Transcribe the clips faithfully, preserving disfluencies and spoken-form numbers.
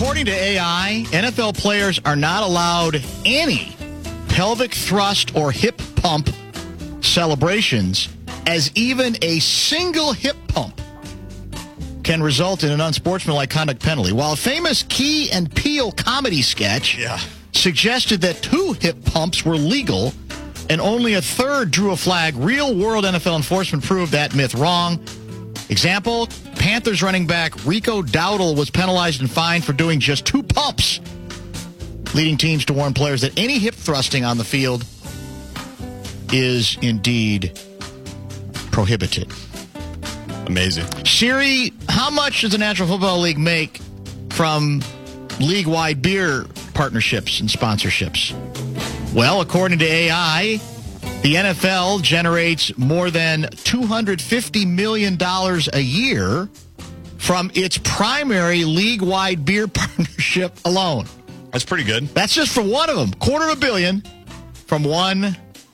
According to A I, N F L players are not allowed any pelvic thrust or hip pump celebrations, as even a single hip pump can result in an unsportsmanlike conduct penalty. While a famous Key and Peele comedy sketch yeah. suggested that two hip pumps were legal and only a third drew a flag, real-world N F L enforcement proved that myth wrong. Example, Panthers running back Rico Dowdle was penalized and fined for doing just two pumps, leading teams to warn players that any hip thrusting on the field is indeed prohibited. Amazing. Siri, how much does the National Football League make from league-wide beer partnerships and sponsorships? Well, according to A I, the N F L generates more than two hundred fifty million dollars a year from its primary league-wide beer partnership alone. That's pretty good. That's just for one of them. Quarter of a billion from one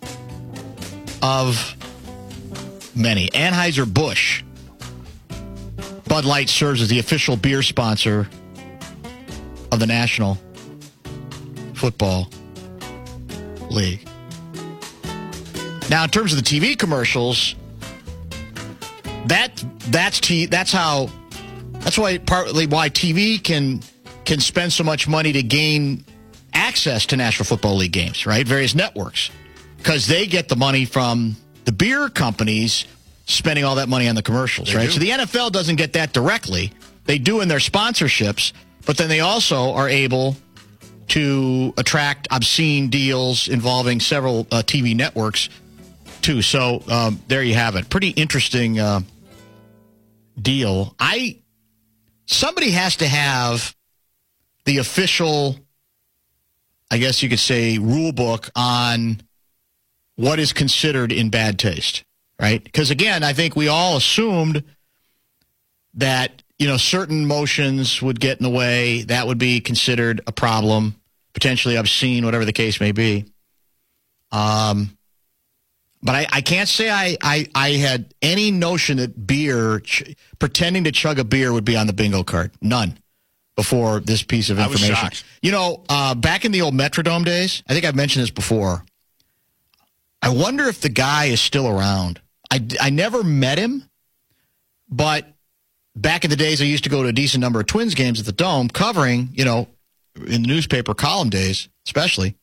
of many. Anheuser-Busch. Bud Light serves as the official beer sponsor of the National Football League. Now, in terms of the T V commercials, that that's t that's how that's why partly why T V can can spend so much money to gain access to National Football League games, right? Various networks, because they get the money from the beer companies spending all that money on the commercials, They right? do. So the N F L doesn't get that directly. They do in their sponsorships, but then they also are able to attract obscene deals involving several uh, T V networks, too. So um, there you have it. Pretty interesting uh, deal. I somebody has to have the official, I guess you could say, rule book on what is considered in bad taste, right? Because, again, I think we all assumed that, you know, certain motions would get in the way. That would be considered a problem, potentially obscene, whatever the case may be. Um, but I, I can't say I, I, I had any notion that beer, ch- pretending to chug a beer would be on the bingo card. None before this piece of I was information. shocked. You know, uh, back in the old Metrodome days, I think I've mentioned this before. I wonder if the guy is still around. I, I never met him, but back in the days, I used to go to a decent number of Twins games at the Dome, covering, you know, in the newspaper column days, especially.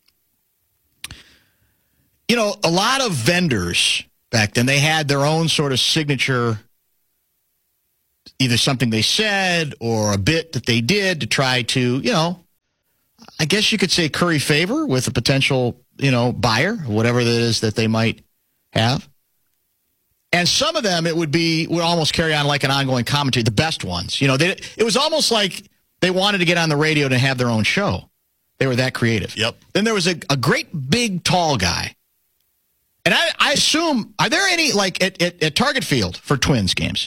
You know, a lot of vendors back then, they had their own sort of signature, either something they said or a bit that they did to try to, you know, I guess you could say curry favor with a potential, you know, buyer, whatever it is that they might have. And some of them, it would be, would almost carry on like an ongoing commentary, the best ones. You know, they, it was almost like they wanted to get on the radio to have their own show. They were that creative. Yep. Then there was a, a great big tall guy. And I, I assume, are there any, like at, at, at Target Field for Twins games,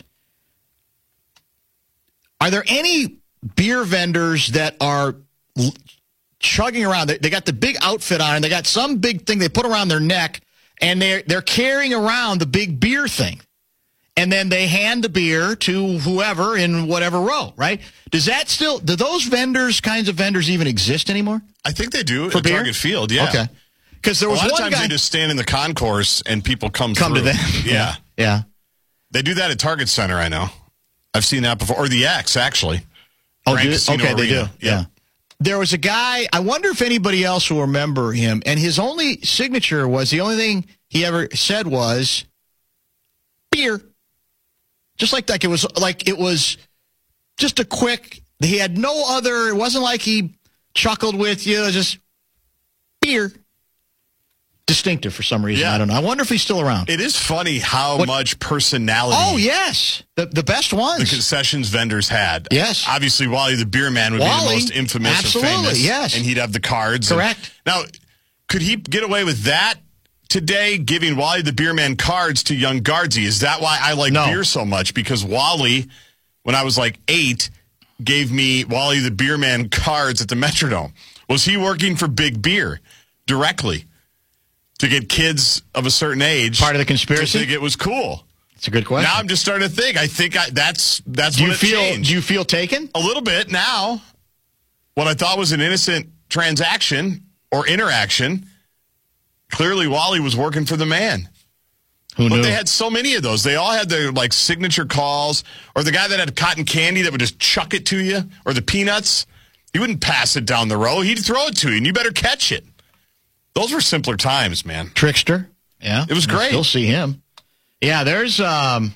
are there any beer vendors that are l- chugging around? They, they got the big outfit on, and they got some big thing they put around their neck, and they're, they're carrying around the big beer thing. And then they hand the beer to whoever in whatever row, right? Does that still, do those vendors, kinds of vendors even exist anymore? I think they do For at beer? Target Field, yeah. Okay. Because there A was lot of one times guy. they just stand in the concourse and people come, come through. to them. Yeah. Yeah. They do that at Target Center, I know. I've seen that before. Or the X, actually. Oh, Grand do- Casino okay, they Arena. do. Yeah. There was a guy, I wonder if anybody else will remember him, and his only signature was, the only thing he ever said was, beer. Just like that. It was like, it was just a quick, he had no other, it wasn't like he chuckled with you, it was just beer. Distinctive for some reason. Yeah. I don't know. I wonder if he's still around. It is funny how What- much personality Oh, yes. The, the best the ones. concessions vendors had. Yes. Obviously, Wally the Beer Man would Wally, be the most infamous absolutely, and famous. yes. And he'd have the cards. Correct. And, now, could he get away with that today, giving Wally the Beer Man cards to young Guardsy? Is that why I like No. beer so much? Because Wally, when I was like eight, gave me Wally the Beer Man cards at the Metrodome. Was he working for Big Beer directly to get kids of a certain age Part of the to conspiracy? think it was cool? It's a good question. Now I'm just starting to think. I think I, that's that's do what you it feel? changed. Do you feel taken? A little bit now. what I thought was an innocent transaction or interaction, clearly Wally was working for the man. Who but knew? They had so many of those. They all had their like signature calls, or the guy that had cotton candy that would just chuck it to you, or the peanuts. He wouldn't pass it down the row. He'd throw it to you, and you better catch it. Those were simpler times, man. Trickster. Yeah. It was great. You'll see him. Yeah, there's um,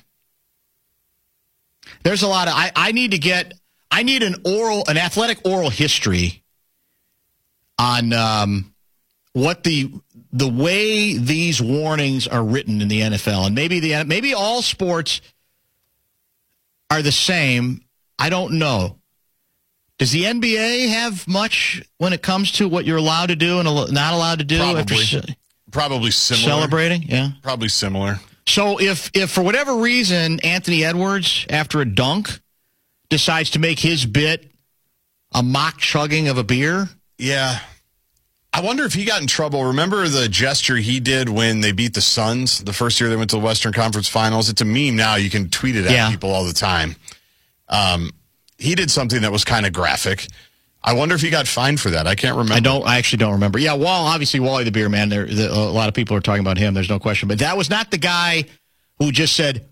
there's a lot of, I, I need to get, I need an oral, an athletic oral history on um, what the, the way these warnings are written in the N F L. And maybe the, maybe all sports are the same. I don't know. Does the N B A have much when it comes to what you're allowed to do and not allowed to do? Probably. After Probably similar. Celebrating, yeah. Probably similar. So if, if for whatever reason Anthony Edwards, after a dunk, decides to make his bit a mock chugging of a beer. Yeah. I wonder if he got in trouble. Remember the gesture he did when they beat the Suns the first year they went to the Western Conference Finals? It's a meme now. You can tweet it at Yeah. people all the time. Um, he did something that was kind of graphic. I wonder if he got fined for that. I can't remember. I don't. I actually don't remember. Yeah, Wall. Obviously, Wally the beer man. There, the, a lot of people are talking about him. There's no question. But that was not the guy who just said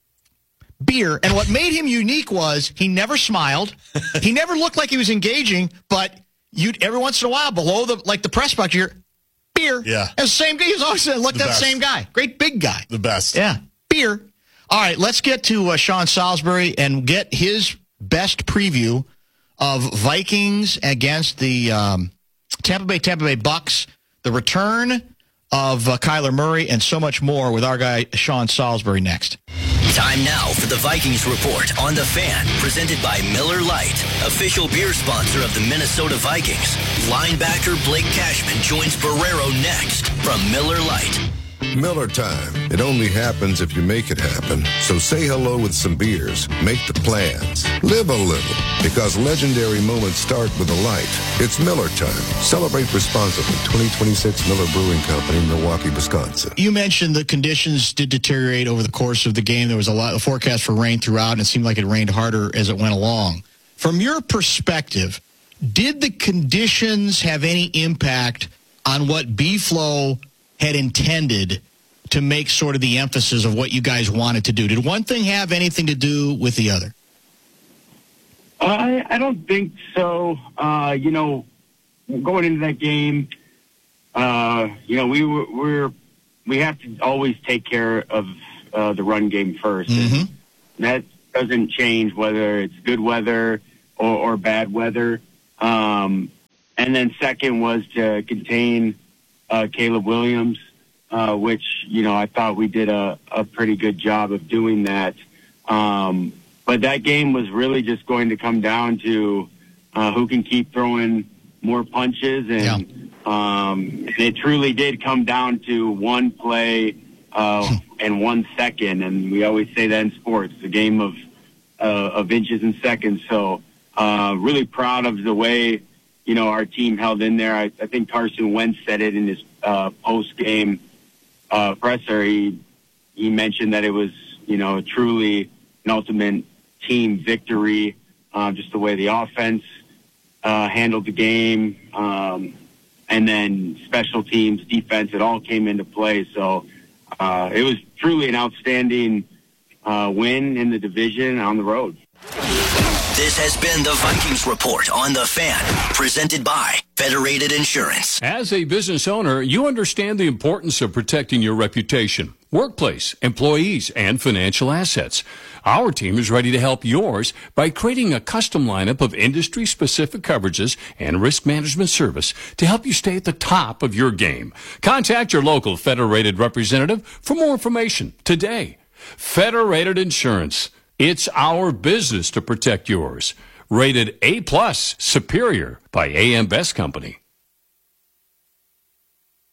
beer. And what made him unique was he never smiled. He never looked like he was engaging. But you, every once in a while, below the like the press box, you're beer. Yeah, and the same guy. He was always like the that best. same guy. Great big guy. The best. Yeah, beer. All right, let's get to uh, Sean Salisbury and get his best preview of Vikings against the um, Tampa Bay Tampa Bay Bucks, the return of uh, Kyler Murray, and so much more with our guy Sean Salisbury next. Time now for the Vikings Report on The Fan, presented by Miller Lite, official beer sponsor of the Minnesota Vikings. Linebacker Blake Cashman joins Barrero next from Miller Lite. Miller time. It only happens if you make it happen. So say hello with some beers. Make the plans. Live a little. Because legendary moments start with a light. It's Miller time. Celebrate responsibly. twenty twenty-six Miller Brewing Company, Milwaukee, Wisconsin. You mentioned the conditions did deteriorate over the course of the game. There was a lot of forecast for rain throughout, and it seemed like it rained harder as it went along. From your perspective, did the conditions have any impact on what B-Flow had intended to make sort of the emphasis of what you guys wanted to do? Did one thing have anything to do with the other? I, I don't think so. Uh, you know, going into that game, uh, you know, we were, we're, we have to always take care of uh, the run game first. Mm-hmm. And that doesn't change whether it's good weather or, or bad weather. Um, and then second was to contain Uh, Caleb Williams, uh, which, you know, I thought we did a, a pretty good job of doing that. Um, but that game was really just going to come down to uh, who can keep throwing more punches. And, Yeah. um, and it truly did come down to one play uh, and one second. And we always say that in sports, the game of, uh, of inches and seconds. So uh, really proud of the way, you know, our team held in there. I, I think Carson Wentz said it in his uh, post-game uh, presser. He he mentioned that it was, you know, truly an ultimate team victory, uh, just the way the offense uh, handled the game, um, and then special teams, defense, it all came into play. So uh, it was truly an outstanding uh, win in the division on the road. This has been the Vikings Report on The Fan, presented by Federated Insurance. As a business owner, you understand the importance of protecting your reputation, workplace, employees, and financial assets. Our team is ready to help yours by creating a custom lineup of industry-specific coverages and risk management service to help you stay at the top of your game. Contact your local Federated representative for more information today. Federated Insurance. It's our business to protect yours. Rated A-plus Superior by A M Best Company.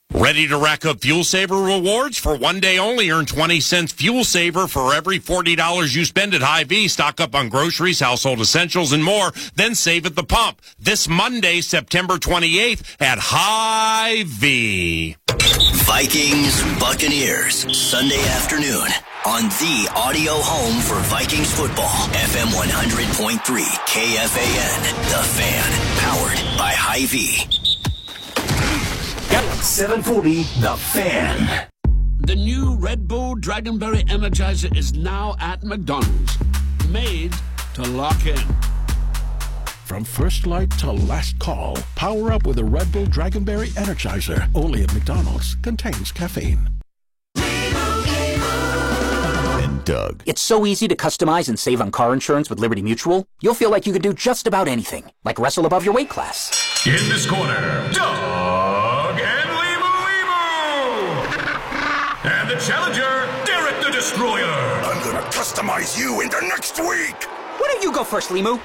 Ready to rack up Fuel Saver rewards? For one day only, earn twenty cents Fuel Saver for every forty dollars you spend at Hy-Vee. Stock up on groceries, household essentials, and more. Then save at the pump. This Monday, September twenty-eighth at Hy-Vee. Vikings Buccaneers, Sunday afternoon on the audio home for Vikings football. F M one hundred point three K F A N, The Fan, powered by Hy-Vee. seven forty, The Fan. The new Red Bull Dragonberry Energizer is now at McDonald's. Made to lock in. From first light to last call, power up with a Red Bull Dragonberry Energizer. Only at McDonald's. Contains caffeine. And Doug. It's so easy to customize and save on car insurance with Liberty Mutual. You'll feel like you could do just about anything, like wrestle above your weight class. In this corner, Doug and Limu Limu. And the challenger, Derek the Destroyer. I'm gonna customize you into next week. Why don't you go first, Limu?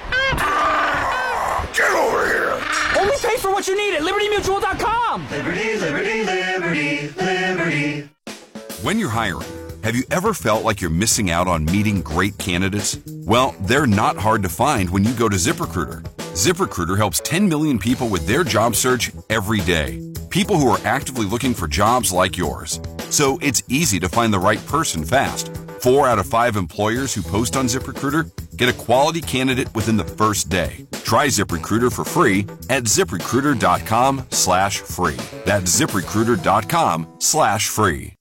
Ah, get over here. Only pay for what you need at Liberty Mutual dot com. Liberty, Liberty, Liberty, Liberty. When you're hiring, have you ever felt like you're missing out on meeting great candidates? Well, they're not hard to find when you go to ZipRecruiter. ZipRecruiter helps ten million people with their job search every day. People who are actively looking for jobs like yours. So it's easy to find the right person fast. Four out of five employers who post on ZipRecruiter get a quality candidate within the first day. Try ZipRecruiter for free at ZipRecruiter.com slash free. That's ZipRecruiter.com slash free.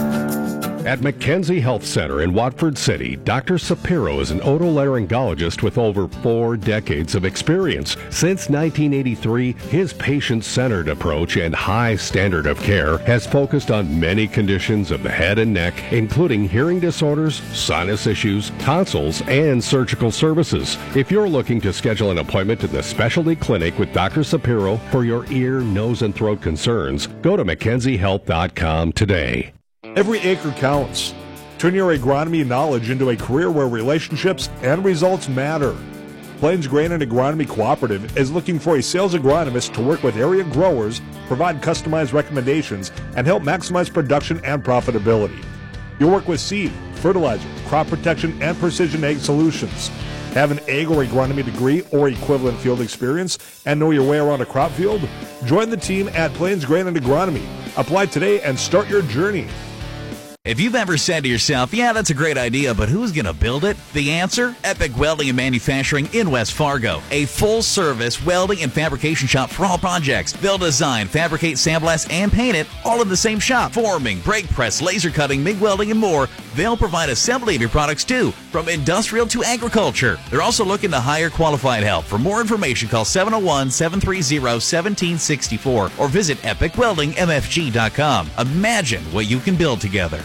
At McKenzie Health Center in Watford City, Doctor Sapiro is an otolaryngologist with over four decades of experience. Since nineteen eighty-three, his patient-centered approach and high standard of care has focused on many conditions of the head and neck, including hearing disorders, sinus issues, tonsils, and surgical services. If you're looking to schedule an appointment in the specialty clinic with Doctor Sapiro for your ear, nose, and throat concerns, go to McKenzie Health dot com today. Every acre counts. Turn your agronomy knowledge into a career where relationships and results matter. Plains Grain and Agronomy Cooperative is looking for a sales agronomist to work with area growers, provide customized recommendations, and help maximize production and profitability. You'll work with seed, fertilizer, crop protection, and precision ag solutions. Have an ag or agronomy degree or equivalent field experience and know your way around a crop field? Join the team at Plains Grain and Agronomy. Apply today and start your journey. If you've ever said to yourself, yeah, that's a great idea, but who's going to build it? The answer? Epic Welding and Manufacturing in West Fargo. A full-service welding and fabrication shop for all projects. They'll design, fabricate, sandblast, and paint it all in the same shop. Forming, brake press, laser cutting, MIG welding, and more. They'll provide assembly of your products, too, from industrial to agriculture. They're also looking to hire qualified help. For more information, call seven oh one, seven three zero, one seven six four or visit epic welding m f g dot com. Imagine what you can build together.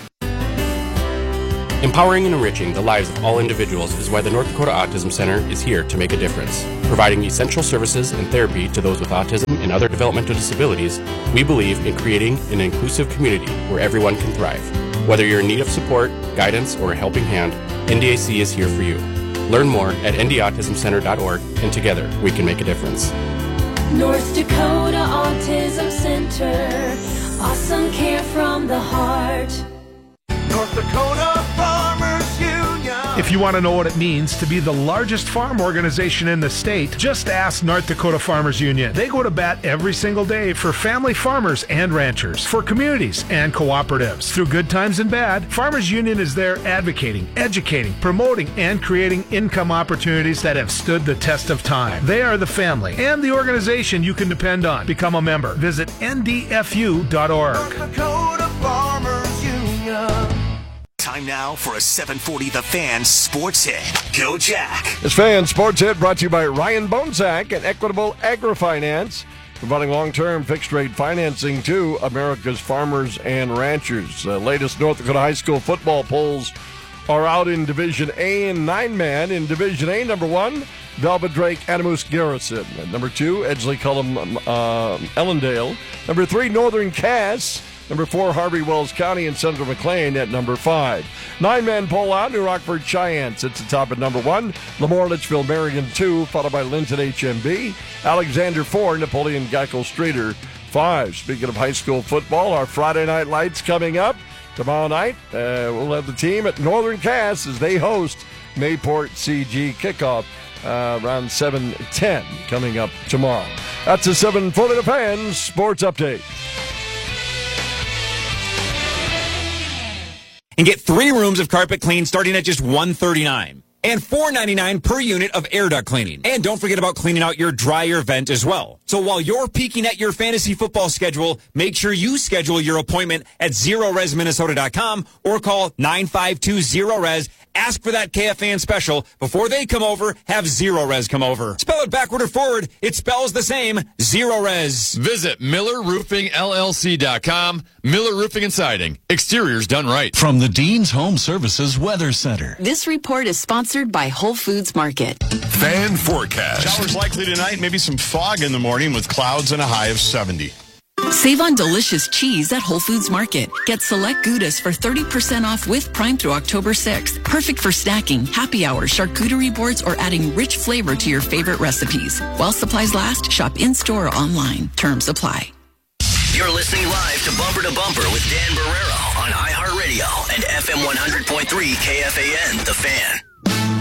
Empowering and enriching the lives of all individuals is why the North Dakota Autism Center is here to make a difference. Providing essential services and therapy to those with autism and other developmental disabilities, we believe in creating an inclusive community where everyone can thrive. Whether you're in need of support, guidance, or a helping hand, N D A C is here for you. Learn more at n d autism center dot org, and together we can make a difference. North Dakota Autism Center, awesome care from the heart. North Dakota Farmers Union. If you want to know what it means to be the largest farm organization in the state, just ask North Dakota Farmers Union. They go to bat every single day for family farmers and ranchers, for communities and cooperatives. Through good times and bad, Farmers Union is there advocating, educating, promoting, and creating income opportunities that have stood the test of time. They are the family and the organization you can depend on. Become a member. Visit N D F U dot org. North Dakota Farmers Union. Time now for a seven forty The Fan Sports Hit. Go Jack. This Fan Sports Hit brought to you by Ryan Bonsack and Equitable Agri-Finance, providing long-term fixed-rate financing to America's farmers and ranchers. The latest North Dakota high school football polls are out in Division A and nine-man. In Division A, number one, Velvet Drake, Adamus Garrison. At number two, Edgley Cullum, uh, Ellendale. Number three, Northern Cass. Number four, Harvey Wells County and Central McLean at number five. Nine-man poll out, New Rockford Cheyenne sits atop at number one. Lemoore Litchfield Marion two, followed by Linton H M B. Alexander four, Napoleon Geico Streeter five. Speaking of high school football, our Friday Night Lights coming up tomorrow night. Uh, we'll have the team at Northern Cass as they host Mayport C G kickoff uh, around seven ten coming up tomorrow. That's a seven forty The Fan Sports Update. And get three rooms of carpet clean starting at just one hundred thirty-nine dollars. And four hundred ninety-nine dollars per unit of air duct cleaning. And don't forget about cleaning out your dryer vent as well. So while you're peeking at your fantasy football schedule, make sure you schedule your appointment at zero res minnesota dot com or call nine five two zero res. Ask for that K F A N special. Before they come over, have Zero Res come over. Spell it backward or forward, it spells the same, Zero Res. Visit Miller Roofing L L C dot com. Miller Roofing and Siding. Exteriors done right. From the Dean's Home Services Weather Center. This report is sponsored by Whole Foods Market. Fan forecast. Showers likely tonight, maybe some fog in the morning with clouds and a high of seventy. Save on delicious cheese at Whole Foods Market. Get select Goudas for thirty percent off with Prime through October sixth. Perfect for snacking, happy hour, charcuterie boards, or adding rich flavor to your favorite recipes. While supplies last, shop in-store or online. Terms apply. You're listening live to Bumper to Bumper with Dan Barrero on iHeartRadio and F M one hundred point three K F A N, The Fan.